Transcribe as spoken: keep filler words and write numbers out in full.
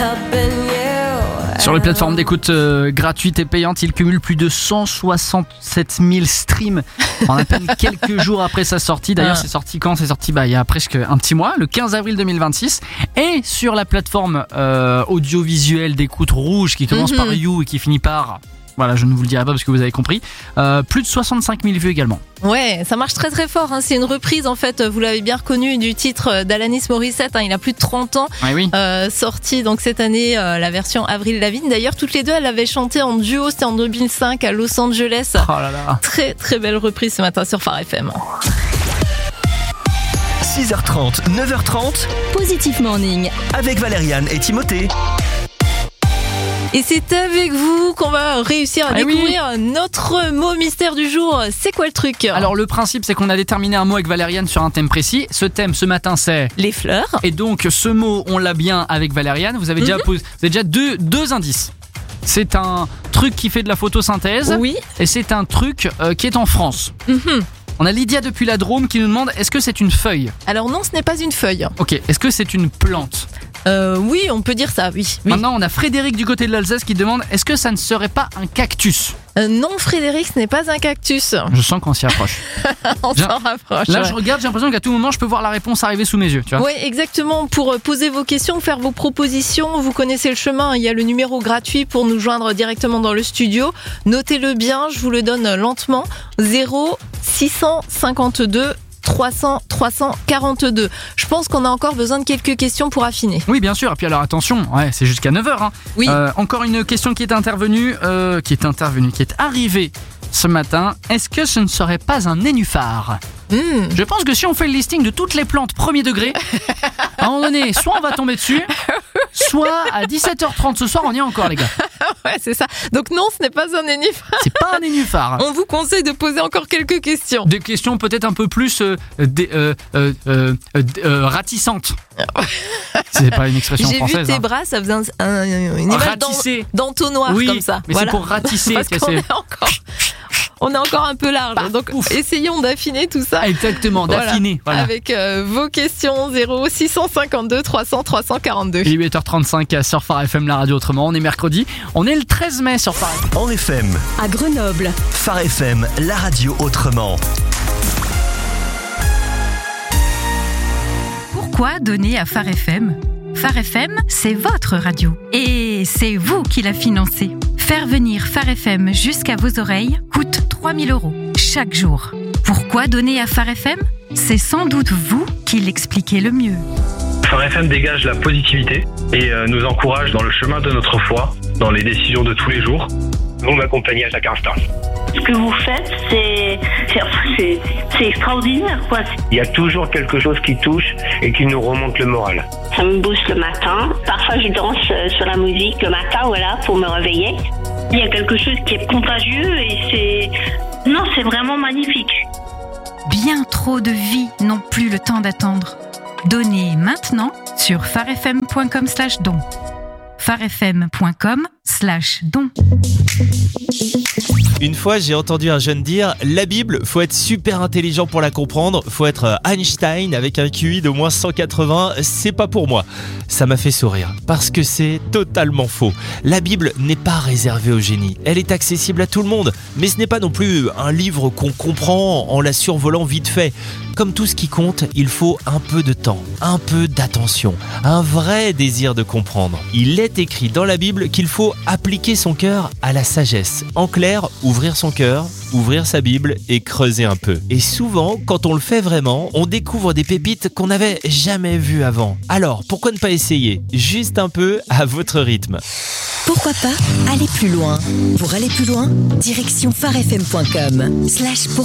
Sur les plateformes d'écoute euh, gratuites et payantes, il cumule plus de cent soixante-sept mille streams en à peine quelques jours après sa sortie. D'ailleurs, ah. c'est sorti quand ? C'est sorti bah, il y a presque un petit mois, le quinze avril deux mille vingt-six. Et sur la plateforme euh, audiovisuelle d'écoute Rouge qui commence mm-hmm. par You et qui finit par... Voilà, je ne vous le dirai pas parce que vous avez compris. Euh, plus de soixante-cinq mille vues également. Ouais, ça marche très très fort. Hein. C'est une reprise, en fait, vous l'avez bien reconnu, du titre d'Alanis Morissette. Hein. Il a plus de trente ans. Ouais, oui. euh, sorti donc cette année euh, la version Avril Lavigne. D'ailleurs, toutes les deux, elles avaient chanté en duo. C'était en deux mille cinq à Los Angeles. Oh là là. Très très belle reprise ce matin sur Phare F M. six heures trente, neuf heures trente. Positif Morning. Avec Valériane et Timothée. Et c'est avec vous qu'on va réussir à eh découvrir oui. notre mot mystère du jour. C'est quoi le truc ? Alors le principe, c'est qu'on a déterminé un mot avec Valériane sur un thème précis. Ce thème ce matin, c'est les fleurs. Et donc ce mot, on l'a bien avec Valériane. Vous avez déjà, mm-hmm. posé, vous avez déjà deux, deux indices. C'est un truc qui fait de la photosynthèse. Oui. Et c'est un truc euh, qui est en France. Mm-hmm. On a Lydia depuis la Drôme qui nous demande, est-ce que c'est une feuille ? Alors non, ce n'est pas une feuille. Ok, est-ce que c'est une plante ? Euh, oui, on peut dire ça, oui. oui. Maintenant, on a Frédéric du côté de l'Alsace qui demande, est-ce que ça ne serait pas un cactus ? euh, Non, Frédéric, ce n'est pas un cactus. Je sens qu'on s'y approche. on s'en rapproche. Là, ouais. je regarde, j'ai l'impression qu'à tout moment, je peux voir la réponse arriver sous mes yeux. Tu vois ? Oui, exactement. Pour poser vos questions, faire vos propositions, vous connaissez le chemin. Il y a le numéro gratuit pour nous joindre directement dans le studio. Notez-le bien, je vous le donne lentement. zéro six cent cinquante-deux trois cents trois cent quarante-deux. Je pense qu'on a encore besoin de quelques questions pour affiner. Oui, bien sûr. Et puis alors attention, ouais, c'est jusqu'à neuf heures. Hein. Oui. Euh, encore une question qui est intervenue, euh, qui est intervenue, qui est arrivée ce matin. Est-ce que ce ne serait pas un nénuphar ? mmh. Je pense que si on fait le listing de toutes les plantes premier degré, à un moment donné, soit on va tomber dessus, soit à dix-sept heures trente ce soir, on y est encore, les gars. Ouais, c'est ça. Donc non, ce n'est pas un nénuphar. C'est pas un nénuphar. On vous conseille de poser encore quelques questions. Des questions peut-être un peu plus euh, des, euh, euh, euh, euh, ratissantes. C'est pas une expression J'ai française. J'ai vu tes hein. bras, ça faisait un, un, une image ratisser. d'entonnoir oui, comme ça. Mais voilà. c'est pour ratisser. Parce qu'on est encore... On est encore un peu large, bah, donc ouf. essayons d'affiner tout ça. Exactement, d'affiner. Voilà. Voilà. Avec euh, vos questions zéro six cent cinquante-deux trois cents trois cent quarante-deux. Et huit heures trente-cinq sur Phare F M, la radio autrement. On est mercredi, on est le treize mai sur Phare F M. En F M. À Grenoble. Phare F M, la radio autrement. Pourquoi donner à Phare F M ? Phare F M, c'est votre radio. Et c'est vous qui la financez. Faire venir Phare F M jusqu'à vos oreilles coûte trois mille euros chaque jour. Pourquoi donner à Phare F M ? C'est sans doute vous qui l'expliquez le mieux. Phare F M dégage la positivité et euh, nous encourage dans le chemin de notre foi, dans les décisions de tous les jours. Vous m'accompagnez à chaque instant. Ce que vous faites, c'est, c'est, c'est, c'est extraordinaire, quoi. Il y a toujours quelque chose qui touche et qui nous remonte le moral. Ça me booste le matin. Parfois, je danse sur la musique le matin, voilà, pour me réveiller. Il y a quelque chose qui est contagieux et c'est... Non, c'est vraiment magnifique. Bien trop de vies n'ont plus le temps d'attendre. Donnez maintenant sur farefm point com slash don. farefm point com slash don. Une fois, j'ai entendu un jeune dire « La Bible, faut être super intelligent pour la comprendre, faut être Einstein avec un Q I de moins cent quatre-vingts, c'est pas pour moi. » Ça m'a fait sourire, parce que c'est totalement faux. La Bible n'est pas réservée au génie, elle est accessible à tout le monde, mais ce n'est pas non plus un livre qu'on comprend en la survolant vite fait. Comme tout ce qui compte, il faut un peu de temps, un peu d'attention, un vrai désir de comprendre. Il est écrit dans la Bible qu'il faut appliquer son cœur à la sagesse. En clair, ouvrir son cœur, ouvrir sa Bible et creuser un peu. Et souvent, quand on le fait vraiment, on découvre des pépites qu'on n'avait jamais vues avant. Alors, pourquoi ne pas essayer ? Juste un peu à votre rythme. Pourquoi pas aller plus loin ? Pour aller plus loin, direction farefm point com slash